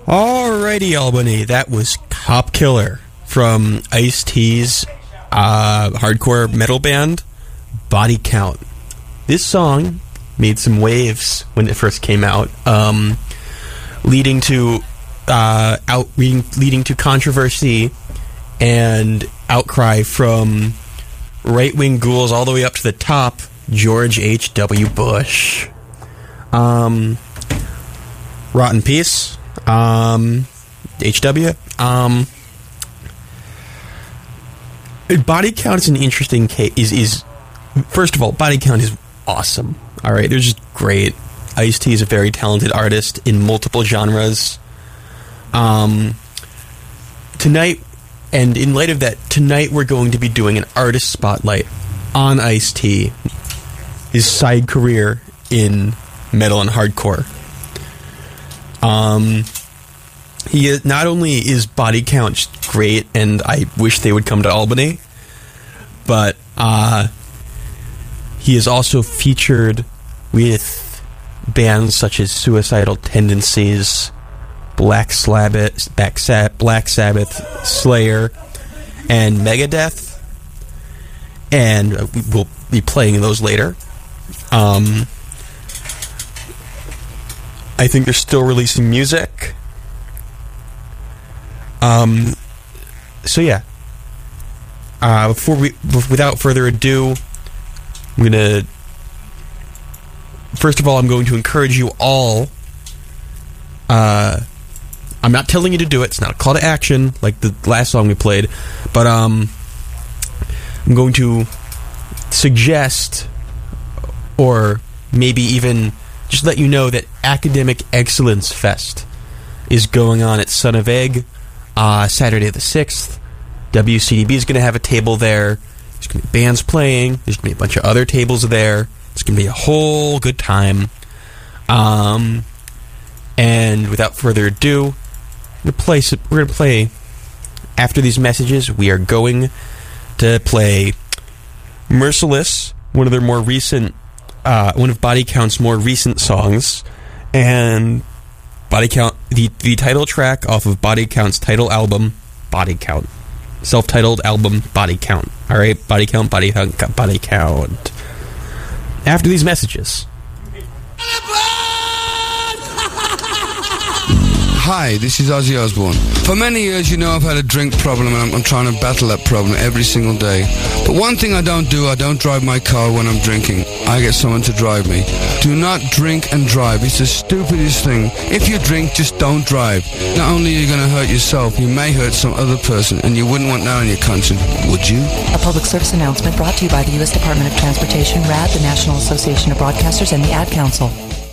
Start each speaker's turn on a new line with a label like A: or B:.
A: Alrighty, Albany, that was Cop Killer from Ice-T's hardcore metal band, Body Count. This song made some waves when it first came out, leading to controversy and outcry from right-wing ghouls all the way up to the top, George H.W. Bush. Rotten Peace. HW. Body Count is an interesting case. First of all, Body Count is awesome. All right, they're just great. Ice-T is a very talented artist in multiple genres. Tonight, and in light of that, tonight we're going to be doing an artist spotlight on Ice-T, his side career in metal and hardcore. He is, not only is Body Count just great, and I wish they would come to Albany, but he is also featured with bands such as Suicidal Tendencies, Black Sabbath, Slayer, and Megadeth, and we'll be playing those later. I think they're still releasing music. So yeah. Without further ado, first of all, I'm going to encourage you all. I'm not telling you to do it. It's not a call to action like the last song we played, but I'm going to suggest, or maybe even just let you know, that Academic Excellence Fest is going on at Son of Egg Saturday the 6th. WCDB is going to have a table there. There's going to be bands playing. There's going to be a bunch of other tables there. It's going to be a whole good time. And without further ado, we're going to play, after these messages, we are going to play Merciless, one of Body Count's more recent songs, and Body Count, the title track off of Body Count's title album, Body Count. Self-titled album, Body Count. Alright, Body Count, Body Count, Body Count. After these messages.
B: Hi, this is Ozzy Osbourne. For many years, you know, I've had a drink problem, and I'm trying to battle that problem every single day. But one thing I don't do, I don't drive my car when I'm drinking. I get someone to drive me. Do not drink and drive. It's the stupidest thing. If you drink, just don't drive. Not only are you going to hurt yourself, you may hurt some other person, and you wouldn't want that on your conscience, would you?
C: A public service announcement brought to you by the U.S. Department of Transportation, RAD, the National Association of Broadcasters, and the Ad Council.